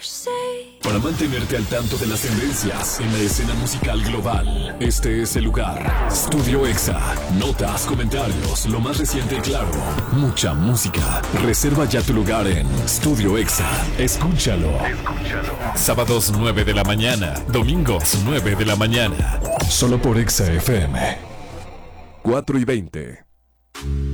Para mantenerte al tanto de las tendencias en la escena musical global, este es el lugar. Studio Exa. Notas, comentarios, lo más reciente y claro. Mucha música. Reserva ya tu lugar en Studio Exa. Escúchalo. Sábados 9 de la mañana. Domingos 9 de la mañana. Solo por Exa FM. 4:20.